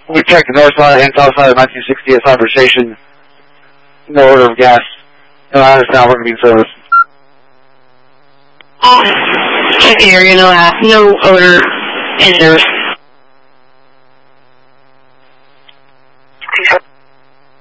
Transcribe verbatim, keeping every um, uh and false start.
We checked the north side and south side of nineteen sixty-eight Cyber Station. No odor of gas. No understand working being service. Check the area, no, no odor in service.